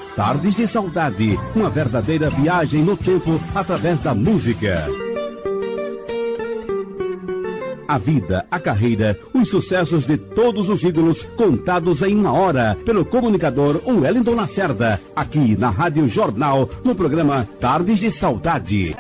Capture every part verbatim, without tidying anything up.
Tardes de Saudade, uma verdadeira viagem no tempo através da música. A vida, a carreira, os sucessos de todos os ídolos contados em uma hora pelo comunicador Wellington Lacerda, aqui na Rádio Jornal, no programa Tardes de Saudade.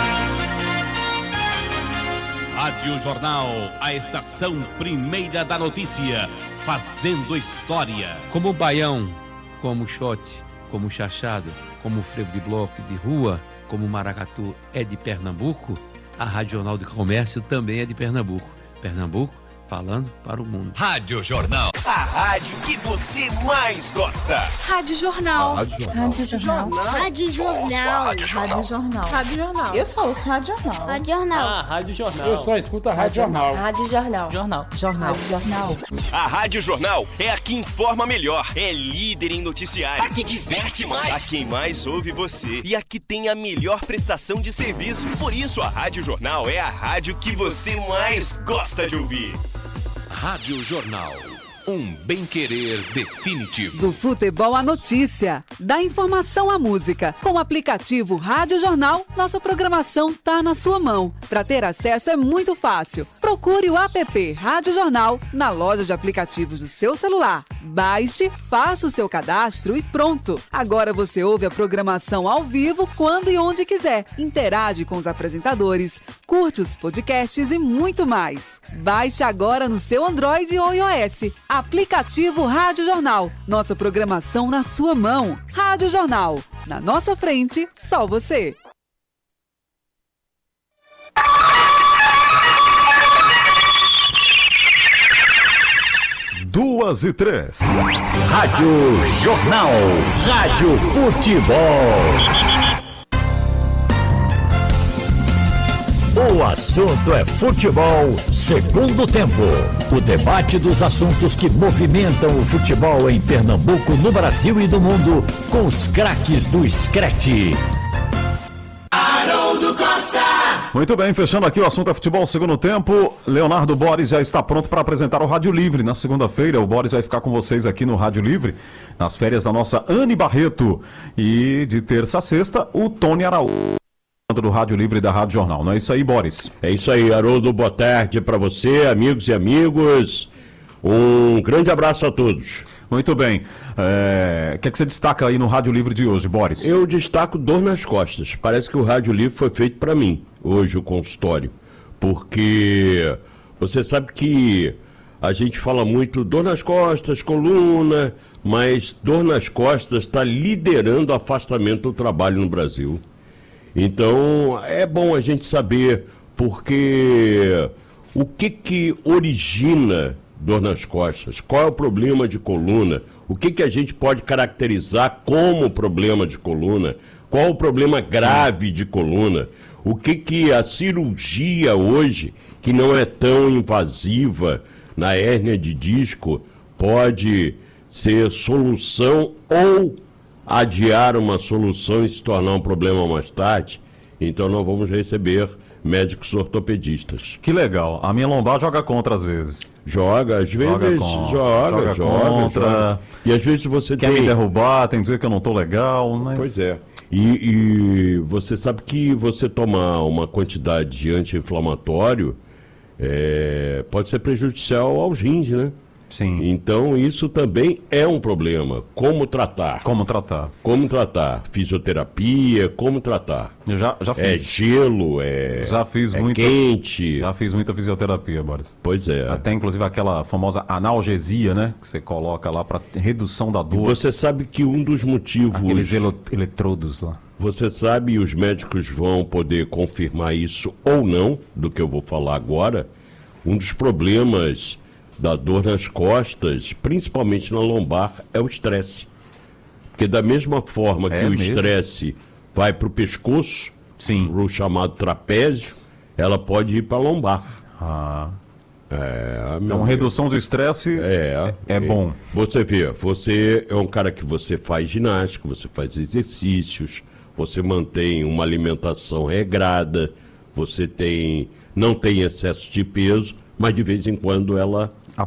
Rádio Jornal, a estação primeira da notícia, fazendo história. Como o baião, como o xote, como o chachado, como o frevo de bloco de rua, como o maracatu é de Pernambuco, a Rádio Jornal do Comércio também é de Pernambuco. Pernambuco, falando para o mundo. Rádio Jornal, a rádio que você mais gosta. Rádio Jornal. Rádio Jornal. Rádio Jornal. Rádio Jornal. Rádio Jornal. Eu só ouço Rádio Jornal. Rádio Jornal. Ah, Rádio Jornal. Eu só escuto a Rádio Jornal. Rádio Jornal. Jornal. Jornal. Rádio Jornal. A Rádio Jornal é a que informa melhor, é líder em noticiário, a que diverte mais, a quem mais ouve você e a que tem a melhor prestação de serviço. Por isso a Rádio Jornal é a rádio que você mais gosta de ouvir. Rádio Jornal, um bem-querer definitivo. Do futebol à notícia, da informação à música. Com o aplicativo Rádio Jornal, nossa programação tá na sua mão. Para ter acesso é muito fácil. Procure o app Rádio Jornal na loja de aplicativos do seu celular. Baixe, faça o seu cadastro e pronto. Agora você ouve a programação ao vivo quando e onde quiser. Interage com os apresentadores, curte os podcasts e muito mais. Baixe agora no seu Android ou iOS. Aplicativo Rádio Jornal. Nossa programação na sua mão. Rádio Jornal. Na nossa frente, só você. Duas e três. Rádio Jornal. Rádio Futebol. O assunto é futebol, segundo tempo. O debate dos assuntos que movimentam o futebol em Pernambuco, no Brasil e no mundo, com os craques do Screte. Haroldo Costa. Muito bem, fechando aqui o assunto é futebol, segundo tempo. Leonardo Boris já está pronto para apresentar o Rádio Livre. Na segunda-feira, o Boris vai ficar com vocês aqui no Rádio Livre, nas férias da nossa Anne Barreto. E de terça a sexta, o Tony Araújo, do Rádio Livre da Rádio Jornal. Não é isso aí, Boris? É isso aí, Haroldo. Boa tarde para você, amigos e amigos. Um grande abraço a todos. Muito bem. É... O que é que você destaca aí no Rádio Livre de hoje, Boris? Eu destaco dor nas costas. Parece que o Rádio Livre foi feito para mim, hoje, o consultório. Porque você sabe que a gente fala muito dor nas costas, coluna, mas dor nas costas está liderando o afastamento do trabalho no Brasil. Então, é bom a gente saber porque o que que origina dor nas costas, qual é o problema de coluna, o que que a gente pode caracterizar como problema de coluna, qual o problema grave de coluna, o que que a cirurgia hoje, que não é tão invasiva na hérnia de disco, pode ser solução ou adiar uma solução e se tornar um problema mais tarde. Então nós vamos receber médicos ortopedistas. Que legal. A minha lombar joga contra às vezes. Joga, às vezes joga, com... joga, joga, joga contra. Joga. E às vezes você quer tem... me derrubar, tem que dizer que eu não estou legal. Mas... Pois é. E, e você sabe que você tomar uma quantidade de anti-inflamatório é... pode ser prejudicial aos rins, né? Sim. Então isso também é um problema. Como tratar? Como tratar? Como tratar? Fisioterapia, como tratar? Eu já, já fiz. É gelo, é, já fiz é muita, quente. Já fiz muita fisioterapia, Boris. Pois é. Até inclusive aquela famosa analgesia, né? Que você coloca lá para redução da dor. E você sabe que um dos motivos... Aqueles eletrodos lá. Você sabe, e os médicos vão poder confirmar isso ou não, do que eu vou falar agora, um dos problemas da dor nas costas, principalmente na lombar, é o estresse. Porque da mesma forma é que o estresse vai para o pescoço, para o chamado trapézio, ela pode ir para a lombar. Ah. É, então, redução do estresse é, é, é bom. Você vê, você é um cara que você faz ginástica, você faz exercícios, você mantém uma alimentação regrada, você tem, não tem excesso de peso, mas de vez em quando ela